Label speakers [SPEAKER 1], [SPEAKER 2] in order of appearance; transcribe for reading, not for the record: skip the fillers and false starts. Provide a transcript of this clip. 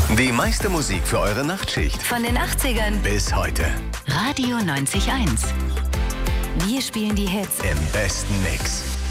[SPEAKER 1] Die meiste Musik für eure Nachtschicht.
[SPEAKER 2] Von den 80ern
[SPEAKER 1] Bis heute.
[SPEAKER 2] Radio 90.1. Wir spielen die Hits
[SPEAKER 1] Im besten Mix.